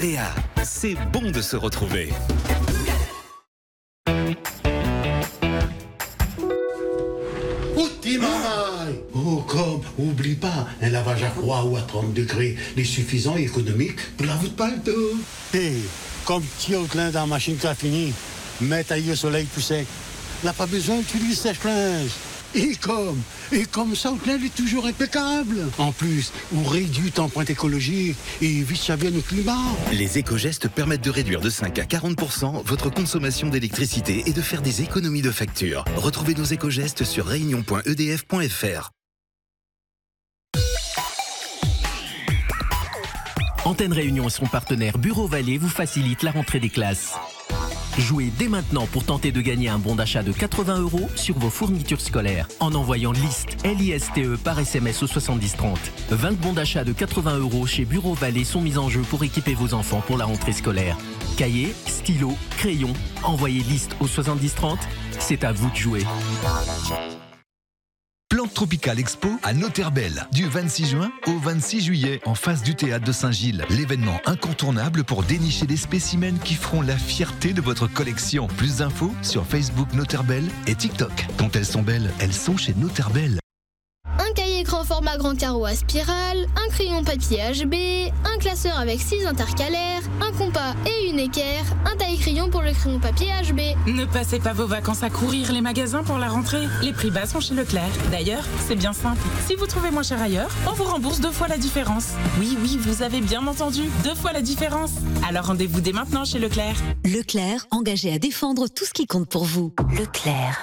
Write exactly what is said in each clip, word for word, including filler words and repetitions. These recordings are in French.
Réa, c'est bon de se retrouver. Outi maman. Oh, comme, oublie pas, un lavage à froid ou à trente degrés, les suffisants et économiques pour la voûte palto. Hé, hey, comme petit au clin dans la machine qui a fini, mets taillé au soleil plus sec. N'a pas besoin d'utiliser sèche-linge. Et comme, et comme ça, le est toujours impeccable. En plus, on réduit l'empreinte écologique et évite ça vienne au climat. Les éco-gestes permettent de réduire de cinq à quarante pour cent votre consommation d'électricité et de faire des économies de facture. Retrouvez nos éco-gestes sur réunion point e d f point f r. Antenne Réunion et son partenaire Bureau Vallée vous facilitent la rentrée des classes. Jouez dès maintenant pour tenter de gagner un bon d'achat de quatre-vingts euros sur vos fournitures scolaires en envoyant liste L I S T E par S M S au soixante-dix trente. vingt bons d'achat de quatre-vingts euros chez Bureau Vallée sont mis en jeu pour équiper vos enfants pour la rentrée scolaire. Cahiers, stylos, crayons, envoyez liste au soixante-dix trente. C'est à vous de jouer. Plante Tropical Expo à Noterbel, du vingt-six juin au vingt-six juillet, en face du théâtre de Saint-Gilles. L'événement incontournable pour dénicher des spécimens qui feront la fierté de votre collection. Plus d'infos sur Facebook Noterbel et TikTok. Quand elles sont belles, elles sont chez Noterbel. Un cahier grand format grand carreau à spirale, un crayon papier H B, un classeur avec six intercalaires, un compas et une équerre, un taille-crayon pour le crayon papier H B. Ne passez pas vos vacances à courir les magasins pour la rentrée. Les prix bas sont chez Leclerc. D'ailleurs, c'est bien simple. Si vous trouvez moins cher ailleurs, on vous rembourse deux fois la différence. Oui, oui, vous avez bien entendu, deux fois la différence. Alors rendez-vous dès maintenant chez Leclerc. Leclerc, engagé à défendre tout ce qui compte pour vous. Leclerc.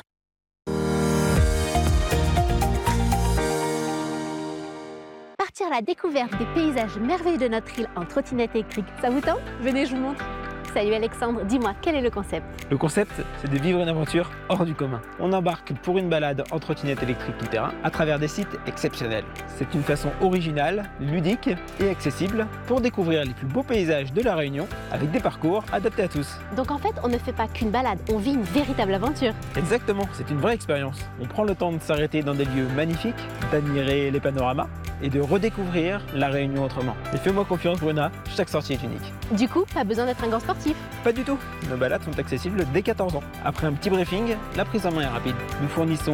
Partir à la découverte des paysages merveilleux de notre île en trottinette électrique, ça vous tente? Venez, je vous montre. Salut Alexandre, dis-moi, quel est le concept? Le concept, c'est de vivre une aventure hors du commun. On embarque pour une balade en trottinette électrique tout-terrain à travers des sites exceptionnels. C'est une façon originale, ludique et accessible pour découvrir les plus beaux paysages de la Réunion avec des parcours adaptés à tous. Donc en fait, on ne fait pas qu'une balade, on vit une véritable aventure. Exactement, c'est une vraie expérience. On prend le temps de s'arrêter dans des lieux magnifiques, d'admirer les panoramas et de redécouvrir la Réunion autrement. Et fais-moi confiance Bruna, chaque sortie est unique. Du coup, pas besoin d'être un grand sportif. Pas du tout, nos balades sont accessibles dès quatorze ans. Après un petit briefing, la prise en main est rapide. Nous fournissons